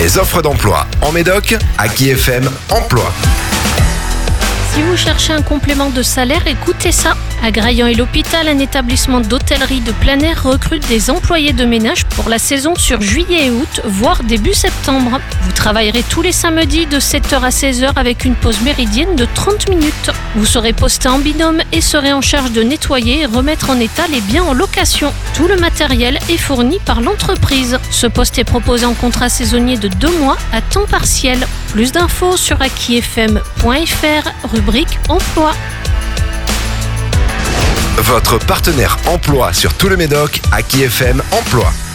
Les offres d'emploi en Médoc, Aki FM Emploi. Si vous cherchez un complément de salaire, écoutez ça. À Graillan et l'Hôpital, un établissement d'hôtellerie de plein air recrute des employés de ménage pour la saison sur juillet et août, voire début septembre. Vous travaillerez tous les samedis de 7h à 16h avec une pause méridienne de 30 minutes. Vous serez posté en binôme et serez en charge de nettoyer et remettre en état les biens en location. Tout le matériel est fourni par l'entreprise. Ce poste est proposé en contrat saisonnier de 2 mois à temps partiel. Plus d'infos sur akifm.fr, rubrique emploi. Votre partenaire emploi sur tout le Médoc, Aki FM Emploi.